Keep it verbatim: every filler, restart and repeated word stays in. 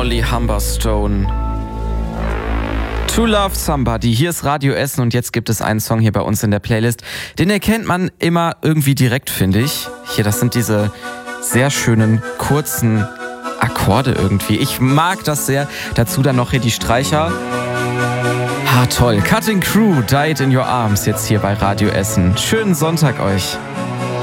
Molly Humberstone. To Love Somebody. Hier ist Radio Essen und jetzt gibt es einen Song hier bei uns in der Playlist. Den erkennt man immer irgendwie direkt, finde ich. Hier, das sind diese sehr schönen, kurzen Akkorde irgendwie. Ich mag das sehr. Dazu dann noch hier die Streicher. Ah, toll. Cutting Crew, Died in Your Arms, jetzt hier bei Radio Essen. Schönen Sonntag euch.